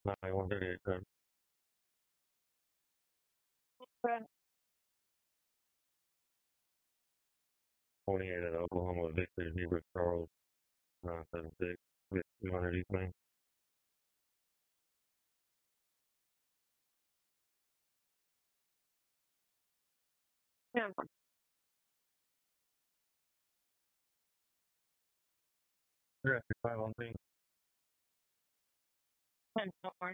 I wanted it. 28 at Oklahoma victory. Hebert Charles 976. Get 200 East Main. Yeah. 5 on team. 10 more.